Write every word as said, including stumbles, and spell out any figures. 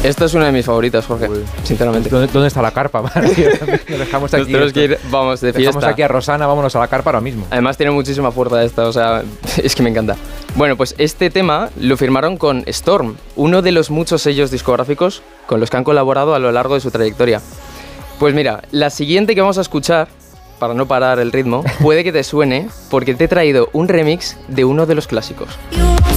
Esta es una de mis favoritas, Jorge, Uy. sinceramente. ¿Dónde, ¿Dónde está la carpa? Lo dejamos aquí. Nos tenemos que ir, vamos, de fiesta. Dejamos aquí a Rosana, vámonos a la carpa ahora mismo. Además tiene muchísima fuerza esta, o sea, es que me encanta. Bueno, pues este tema lo firmaron con Storm, uno de los muchos sellos discográficos con los que han colaborado a lo largo de su trayectoria. Pues mira, la siguiente que vamos a escuchar, para no parar el ritmo, puede que te suene porque te he traído un remix de uno de los clásicos.